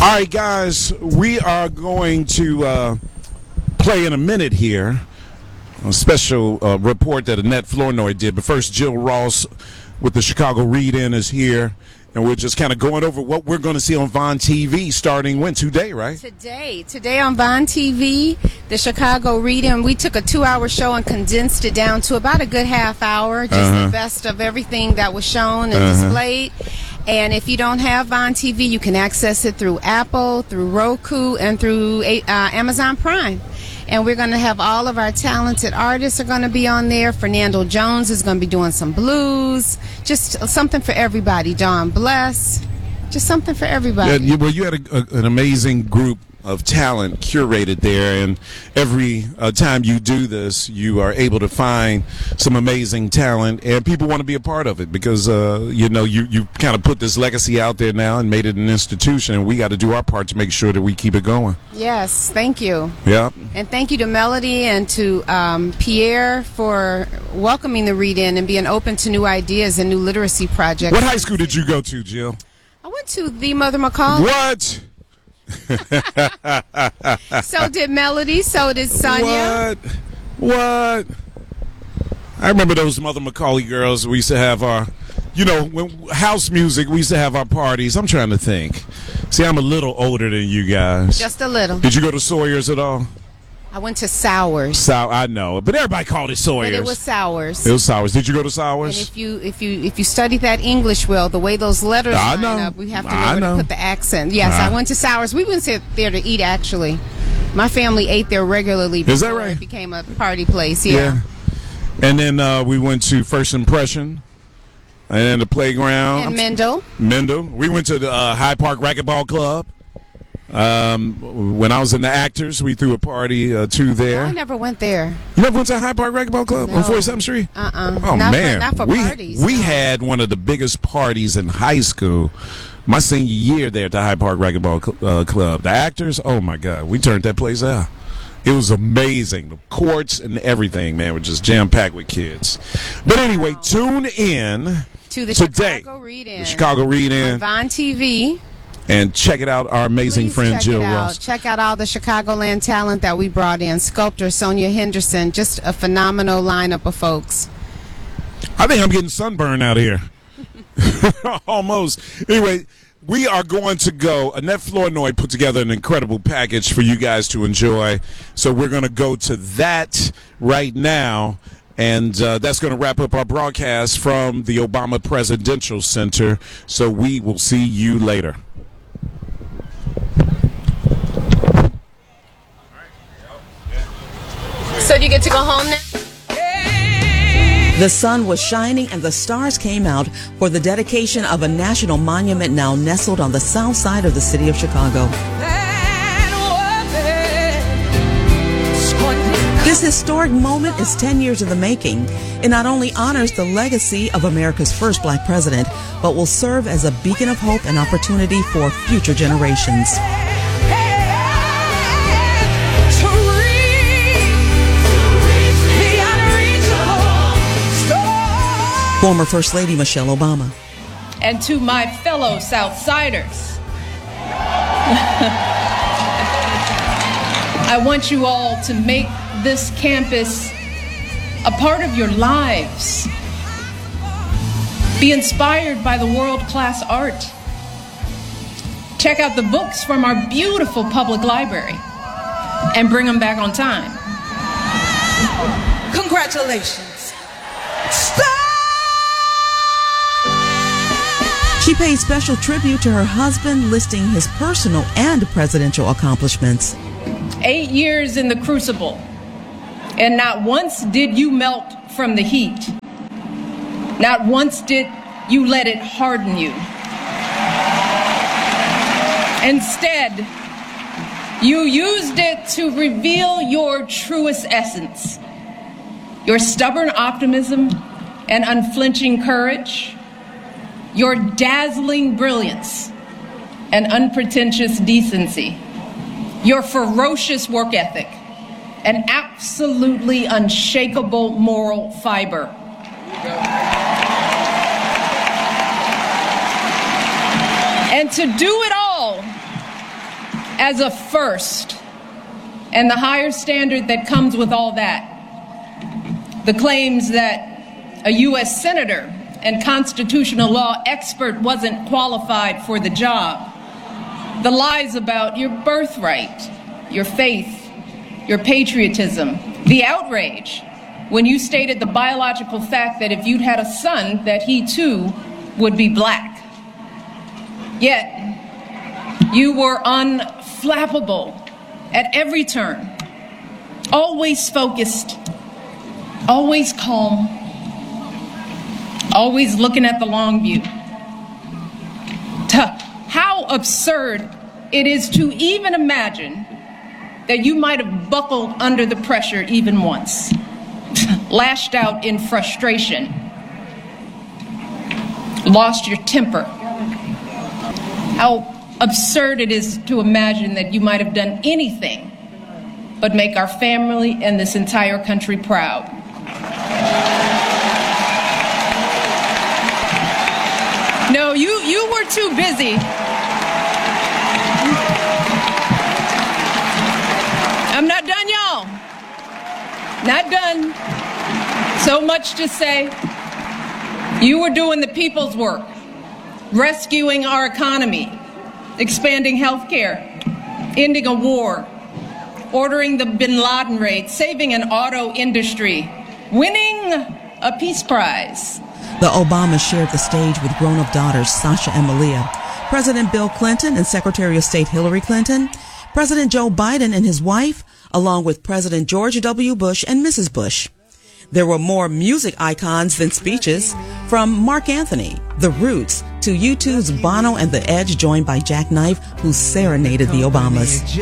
All right, guys, we are going to play in a minute here a special report that Annette Flournoy did. But first, Jill Ross with the Chicago Read-In is here. And we're just kind of going over what we're going to see on Vaughn TV starting when? Today, right? Today on Vaughn TV, the Chicago Read-In. We took a 2-hour show and condensed it down to about a good half hour. Just the best of everything that was shown and displayed. And if you don't have Vaughn TV, you can access it through Apple, through Roku, and through Amazon Prime. And we're going to have all of our talented artists are going to be on there. Fernando Jones is going to be doing some blues. Just something for everybody. Don Bless. Just something for everybody. Yeah, well, you had an amazing group of talent curated there, and every time you do this, you are able to find some amazing talent, and people want to be a part of it because you kind of put this legacy out there now and made it an institution, and we got to do our part to make sure that we keep it going. Yes, thank you. Yeah. And thank you to Melody and to Pierre for welcoming the Read-In and being open to new ideas and new literacy projects. What high school did you go to, Jill? I went to the Mother McCall. What? So did Melody, so did Sonia. What? I remember those Mother Macaulay girls. We used to have our, when house music, we used to have our parties. I'm trying to think. See, I'm a little older than you guys. Just a little. Did you go to Sawyer's at all? I went to Sowers. I know, but everybody called it Sawyer's. But it was Sowers. It was Sowers. Did you go to Sowers? And if you study that English well, the way those letters line up, we have to know where to put the accent. Yes, I went to Sowers. We went there to eat, actually. My family ate there regularly before Is that right? It became a party place. Yeah. And then we went to First Impression. And then the playground. And Mendel. We went to the Hyde Park Racquetball Club. When I was in the Actors, we threw a party too there. I never went there. You never went to Hyde Park Racquetball Club on 47th Street? Oh, man. Not for parties. We had one of the biggest parties in high school my senior year there at the Hyde Park Racquetball Club. The Actors, oh, my God. We turned that place out. It was amazing. The courts and everything, man, were just jam-packed with kids. But anyway, tune in to the today. Chicago Read-In. The Chicago Read-In. On Vaughn TV. And check it out, our amazing friend Jill Ross. Check out all the Chicagoland talent that we brought in. Sculptor Sonia Henderson, just a phenomenal lineup of folks. I think I'm getting sunburned out here. Almost. Anyway, we are going to go. Annette Flournoy put together an incredible package for you guys to enjoy. So we're going to go to that right now. And that's going to wrap up our broadcast from the Obama Presidential Center. So we will see you later. So do you get to go home now? The sun was shining and the stars came out for the dedication of a national monument now nestled on the south side of the city of Chicago. This historic moment is 10 years in the making. It not only honors the legacy of America's first black president, but will serve as a beacon of hope and opportunity for future generations. Former First Lady Michelle Obama. And to my fellow Southsiders, I want you all to make this campus a part of your lives. Be inspired by the world-class art. Check out the books from our beautiful public library and bring them back on time. Congratulations. Stop! She paid special tribute to her husband, listing his personal and presidential accomplishments. 8 years in the crucible, and not once did you melt from the heat. Not once did you let it harden you. Instead, you used it to reveal your truest essence, your stubborn optimism and unflinching courage, your dazzling brilliance and unpretentious decency, your ferocious work ethic, and absolutely unshakable moral fiber. And to do it all as a first, and the higher standard that comes with all that. The claims that a U.S. senator and constitutional law expert wasn't qualified for the job. The lies about your birthright, your faith, your patriotism. The outrage when you stated the biological fact that if you'd had a son, that he too would be black. Yet, you were unflappable at every turn, always focused, always calm, always looking at the long view. How absurd it is to even imagine that you might have buckled under the pressure even once, lashed out in frustration, lost your temper. How absurd it is to imagine that you might have done anything but make our family and this entire country proud. No, you were too busy. I'm not done, y'all. Not done. So much to say. You were doing the people's work, rescuing our economy, expanding health care, ending a war, ordering the bin Laden raid, saving an auto industry, winning a peace prize. The Obamas shared the stage with grown-up daughters Sasha and Malia, President Bill Clinton and Secretary of State Hillary Clinton, President Joe Biden and his wife, along with President George W. Bush and Mrs. Bush. There were more music icons than speeches, from Mark Anthony, The Roots, to U2's Bono and The Edge, joined by Jack Knife, who serenaded the Obamas.